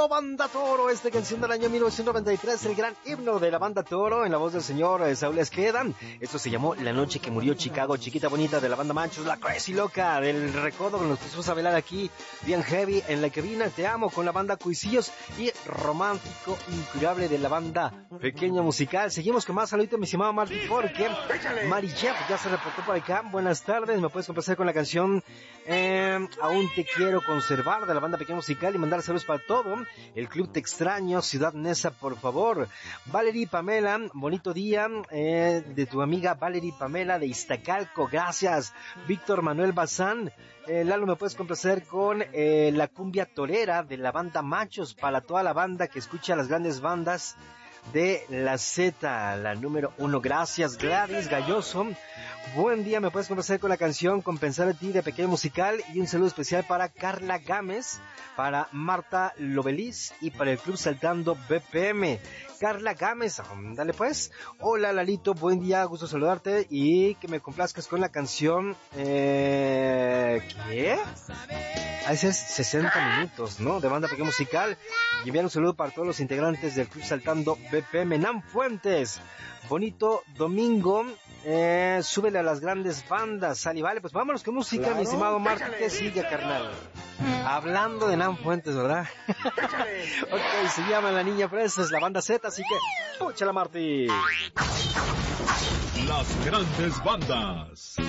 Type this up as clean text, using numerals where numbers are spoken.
Toro, Banda Toro, esta canción del año 1993, el gran himno de la Banda Toro, en la voz del señor Saúl Esqueda. Esto se llamó La Noche que Murió Chicago, Chiquita Bonita de la Banda Machos, la Crazy Loca del Recodo, que nos pusimos a bailar aquí, bien heavy, en la cabina, Te Amo, con la Banda Cuisillos, y Romántico Incurable de la Banda Pequeño Musical. Seguimos con más saluditos, mi estimado Martín, porque Mari Jeff ya se reportó por acá. Buenas tardes, me puedes complacer con la canción Aún Te Quiero Conservar de la Banda Pequeño Musical, y mandar saludos para todo el Club Te Extraño, Ciudad Neza, por favor. Valerie Pamela, bonito día, de tu amiga Valerie Pamela de Iztacalco, gracias. Víctor Manuel Bazán, Lalo, me puedes complacer con la cumbia torera de la Banda Machos, para toda la banda que escucha las grandes bandas de la Z, la número 1. Gracias, Gladys Galloso. Buen día, me puedes complacer con la canción Compensar a ti de Pequeño Musical, y un saludo especial para Carla Gámez, para Marta Lobelis y para el Club Saltando BPM. Carla Gámez, dale pues. Hola Lalito, buen día, gusto saludarte, y que me complazcas con la canción ¿qué? Hace 60 minutos, ¿no? De Banda Pequeño Musical. Y enviar un saludo para todos los integrantes del Club Saltando BPM. Nan Fuentes, bonito domingo, súbele a las grandes bandas, sal y vale. Pues vámonos con música, claro, mi estimado Martín, que sigue, carnal. Hablando de Nan Fuentes, ¿verdad? Ok, se llama La Niña Fresa, es la Banda Z, así que escúchala, Martín. Las grandes bandas.